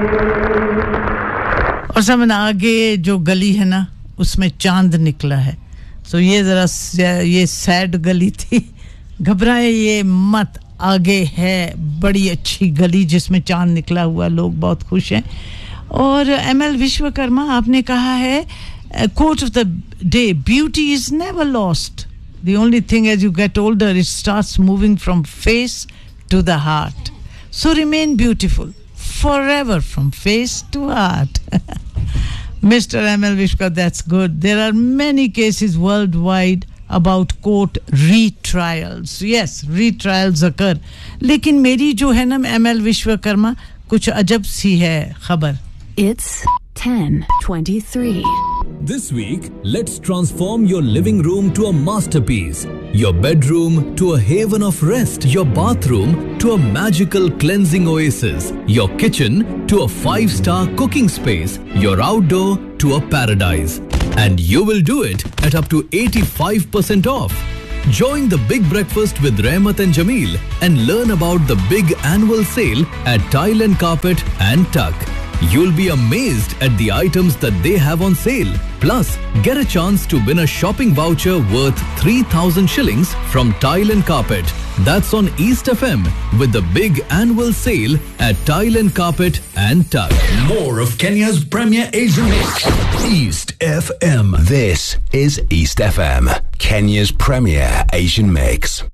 और समन आगे जो गली है ना उसमें चांद निकला है सो ये जरा ये सैड गली थी घबराए ये मत आगे है बड़ी अच्छी गली जिसमें चांद निकला हुआ लोग बहुत खुश हैं और एमएल विश्वकर्मा आपने कहा है quote of the day beauty is never lost the only thing as you get older it starts moving from face to the heart so remain beautiful forever from face to heart Mr. ML Vishka that's good there are many cases worldwide about court retrials yes retrials occur लेकिन मेरी जो है ना ML Vishwakarma कुछ अजब सी है खबर It's 10:23 This week, let's transform your living room to a masterpiece, your bedroom to a haven of rest, your bathroom to a magical cleansing oasis, your kitchen to a 5-star cooking space, your outdoor to a paradise. And you will do it at up to 85% off. Join the Big Breakfast with Rahmat and Jameel and learn about the big annual sale at Tile and Carpet and Tuck. You'll be amazed at the items that they have on sale. Plus, get a chance to win a shopping voucher worth 3,000 shillings from Tile and Carpet. That's on East FM with the big annual sale at Tile and Carpet and Tuck. More of Kenya's premier Asian mix. East FM. This is East FM, Kenya's premier Asian mix.